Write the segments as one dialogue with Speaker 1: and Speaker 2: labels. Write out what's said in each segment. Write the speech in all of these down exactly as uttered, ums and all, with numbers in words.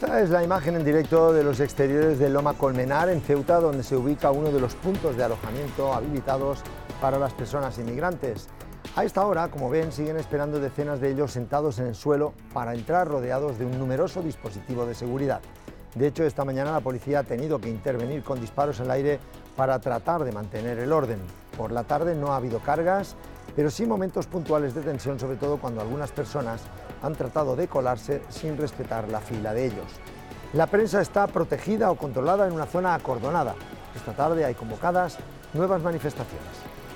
Speaker 1: Esta es la imagen en directo de los exteriores de Loma Colmenar, en Ceuta, donde se ubica uno de los puntos de alojamiento habilitados para las personas inmigrantes. A esta hora, como ven, siguen esperando decenas de ellos sentados en el suelo para entrar rodeados de un numeroso dispositivo de seguridad. De hecho, esta mañana la policía ha tenido que intervenir con disparos al aire para tratar de mantener el orden. Por la tarde no ha habido cargas, pero sí momentos puntuales de tensión, sobre todo cuando algunas personas han tratado de colarse sin respetar la fila de ellos. La prensa está protegida o controlada en una zona acordonada. Esta tarde hay convocadas nuevas manifestaciones.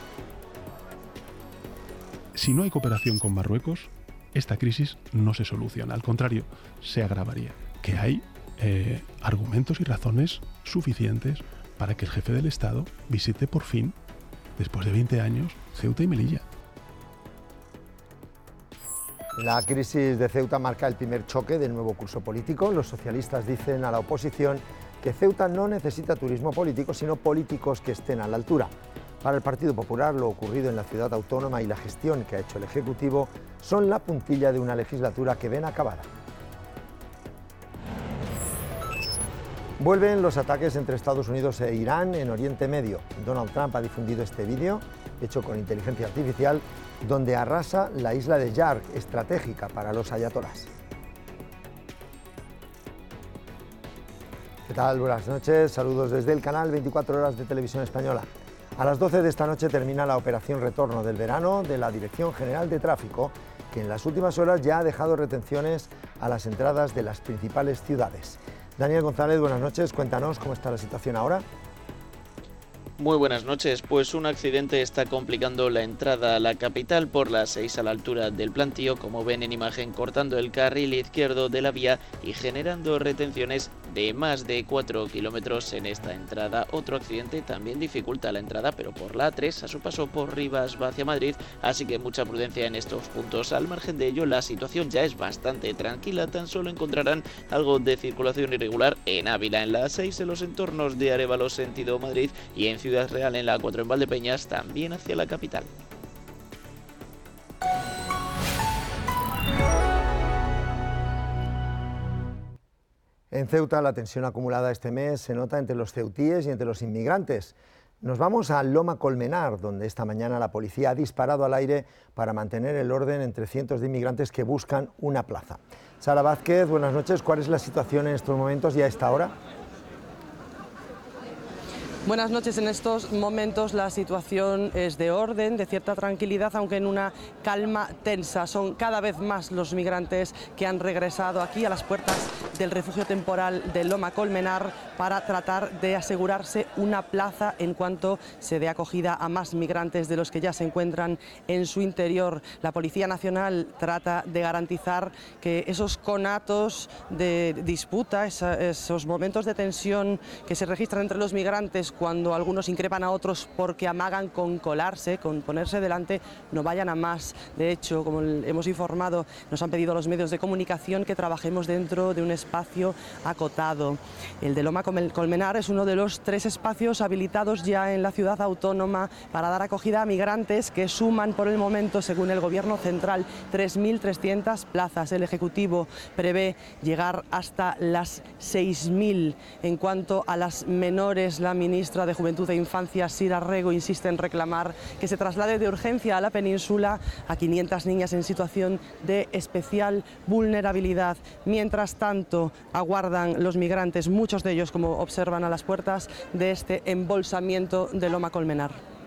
Speaker 2: Si no hay cooperación con Marruecos, esta crisis no se soluciona, al contrario, se agravaría. Que hay eh, argumentos y razones suficientes para que el jefe del Estado visite por fin, después de veinte años, Ceuta y Melilla.
Speaker 1: La crisis de Ceuta marca el primer choque del nuevo curso político. Los socialistas dicen a la oposición que Ceuta no necesita turismo político, sino políticos que estén a la altura. Para el Partido Popular, lo ocurrido en la ciudad autónoma y la gestión que ha hecho el Ejecutivo son la puntilla de una legislatura que ven acabada. Vuelven los ataques entre Estados Unidos e Irán en Oriente Medio. Donald Trump ha difundido este vídeo, hecho con inteligencia artificial, donde arrasa la isla de Yarg, estratégica para los ayatolás. ¿Qué tal? Buenas noches, saludos desde el canal veinticuatro horas de Televisión Española. A las doce de esta noche termina la operación Retorno del Verano de la Dirección General de Tráfico, que en las últimas horas ya ha dejado retenciones a las entradas de las principales ciudades. Daniel González, buenas noches, cuéntanos cómo está la situación ahora.
Speaker 3: Muy buenas noches, pues un accidente está complicando la entrada a la capital por la seis a la altura del Plantío, como ven en imagen, cortando el carril izquierdo de la vía y generando retenciones de más de cuatro kilómetros en esta entrada. Otro accidente también dificulta la entrada, pero por la A tres, a su paso por Rivas va hacia Madrid, así que mucha prudencia en estos puntos. Al margen de ello, la situación ya es bastante tranquila, tan solo encontrarán algo de circulación irregular en Ávila, en la A seis, en los entornos de Arévalo sentido Madrid, y en Ciudad Real en la A cuatro en Valdepeñas, también hacia la capital.
Speaker 1: En Ceuta la tensión acumulada este mes se nota entre los ceutíes y entre los inmigrantes. Nos vamos a Loma Colmenar, donde esta mañana la policía ha disparado al aire para mantener el orden entre cientos de inmigrantes que buscan una plaza. Sara Vázquez, buenas noches. ¿Cuál es la situación en estos momentos y a esta hora?
Speaker 4: Buenas noches. En estos momentos la situación es de orden, de cierta tranquilidad, aunque en una calma tensa. Son cada vez más los migrantes que han regresado aquí a las puertas del refugio temporal de Loma Colmenar para tratar de asegurarse una plaza en cuanto se dé acogida a más migrantes de los que ya se encuentran en su interior. La Policía Nacional trata de garantizar que esos conatos de disputa, esos momentos de tensión que se registran entre los migrantes cuando algunos increpan a otros porque amagan con colarse, con ponerse delante, no vayan a más. De hecho, como hemos informado, nos han pedido los medios de comunicación que trabajemos dentro de un espacio acotado. El de Loma Colmenar es uno de los tres espacios habilitados ya en la ciudad autónoma para dar acogida a migrantes que suman por el momento, según el Gobierno central, tres mil trescientas plazas. El Ejecutivo prevé llegar hasta las seis mil. En cuanto a las menores, la ministra de Juventud e Infancia, Sira Rego, insiste en reclamar que se traslade de urgencia a la península a quinientas niñas en situación de especial vulnerabilidad. Mientras tanto, aguardan los migrantes, muchos de ellos, como observan, a las puertas de este embolsamiento de Loma Colmenar.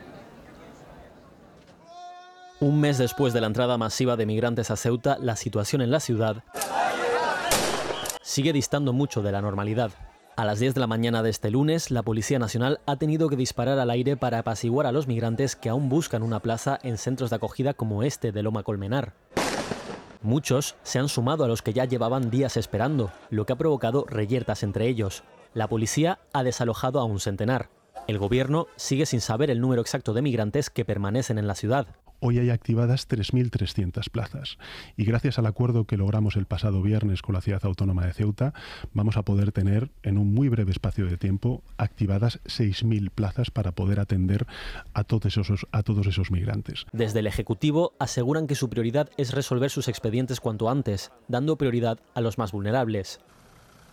Speaker 5: Un mes después de la entrada masiva de migrantes a Ceuta, la situación en la ciudad sigue distando mucho de la normalidad. A las diez de la mañana de este lunes, la Policía Nacional ha tenido que disparar al aire para apaciguar a los migrantes que aún buscan una plaza en centros de acogida como este de Loma Colmenar. Muchos se han sumado a los que ya llevaban días esperando, lo que ha provocado reyertas entre ellos. La policía ha desalojado a un centenar. El gobierno sigue sin saber el número exacto de migrantes que permanecen en la ciudad.
Speaker 2: Hoy hay activadas tres mil trescientas plazas y gracias al acuerdo que logramos el pasado viernes con la Ciudad Autónoma de Ceuta vamos a poder tener en un muy breve espacio de tiempo activadas seis mil plazas para poder atender a todos esos, a todos esos migrantes.
Speaker 5: Desde el Ejecutivo aseguran que su prioridad es resolver sus expedientes cuanto antes, dando prioridad a los más vulnerables.